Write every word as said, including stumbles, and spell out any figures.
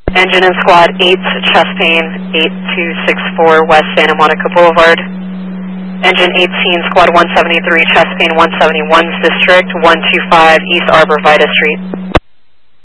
Engine in Squad eight, chest pain, eight two six four West Santa Monica Boulevard. Engine eighteen, Squad one seventy-three, chest pain one seventy-one's District, one two five East Arbor Vita Street.